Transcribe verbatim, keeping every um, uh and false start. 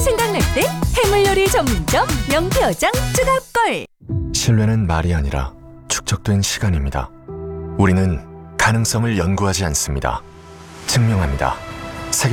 생각날 때 해물요리 전문점 명표장 주갑걸. 신뢰는 말이 아니라 축적된 시간입니다. 우리는 가능성을 연구하지 않습니다. 증명합니다.